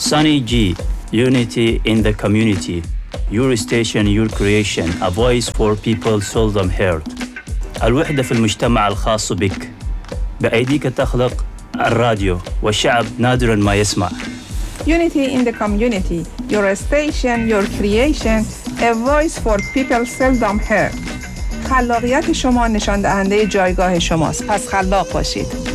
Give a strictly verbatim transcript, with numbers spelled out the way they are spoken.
Sunny G, unity in the community. Your station, your creation. A voice for people seldom heard. الوحدة في المجتمع الخاص بك. بأيديك تخلق الراديو والشعب نادراً ما يسمع. Unity in the community. Your station, your creation. A voice for people seldom heard. خلاقیت شما نشان دهنده جایگاه شماست. پس خلاق باشید.